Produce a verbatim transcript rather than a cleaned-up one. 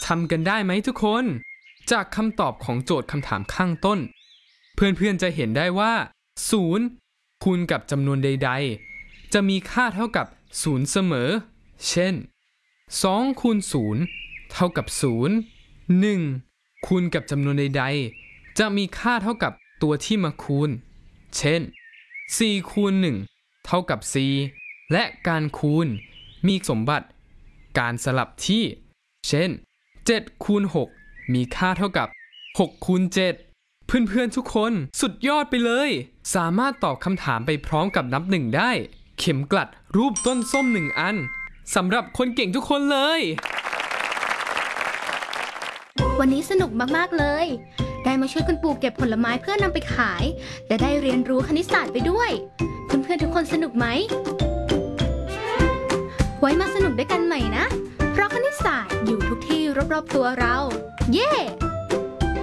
ำกันได้ไหมทุกคนจากคำตอบของโจทย์คำถามข้างต้นเพื่อนๆจะเห็นได้ว่าศูนย์คูณกับจำนวนใดๆจะมีค่าเท่ากับศูนย์เสมอเช่นสองคูณศูนย์เท่ากับศูนย์ หนึ่งคูณกับจำนวนใดๆจะมีค่าเท่ากับตัวที่มาคูณเช่นสี่คูณหนึ่งเท่ากับสี่และการคูณมีสมบัติการสลับที่เช่นเจ็ดคูณหกมีค่าเท่ากับหกคูณเจ็ดเพื่อนๆทุกคนสุดยอดไปเลยสามารถตอบคำถามไปพร้อมกับนับหนึ่งได้เข็มกลัดรูปต้นส้มหนึ่งอันสำหรับคนเก่งทุกคนเลยวันนี้สนุกมากๆเลยได้มาช่วยคุณปู่เก็บผลไม้เพื่อนำไปขายและได้เรียนรู้คณิตศาสตร์ไปด้วยเพื่อนๆทุกคนสนุกไหมไว้มาสนุกด้วยกันใหม่นะเพราะคณิตศาสตร์อยู่ทุกที่รอบๆตัวเราเย้